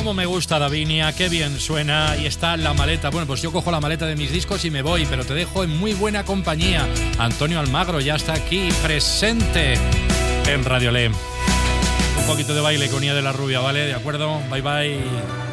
Cómo me gusta Davinia, qué bien suena. Y está la maleta. Bueno, pues yo cojo la maleta de mis discos y me voy, pero te dejo en muy buena compañía. Antonio Almagro ya está aquí, presente en Radio Le. Un poquito de baile con Nia de la Rubia, ¿vale? ¿De acuerdo? Bye bye.